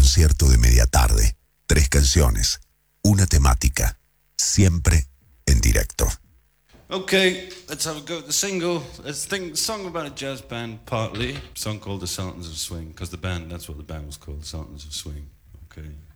concierto de media tarde. 3 canciones, una temática, siempre en directo. Okay, let's have a go at the single. Let's think song about a jazz band, partly. A song called The Sultans of Swing, because the band, that's what the band was called, The Sultans of Swing. Okay.